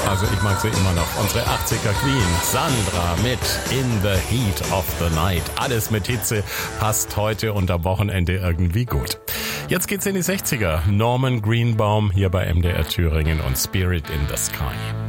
Also ich mag sie immer noch. Unsere 80er Queen, Sandra mit In the Heat of the Night. Alles mit Hitze passt heute und am Wochenende irgendwie gut. Jetzt geht's in die 60er. Norman Greenbaum hier bei MDR Thüringen und Spirit in the Sky.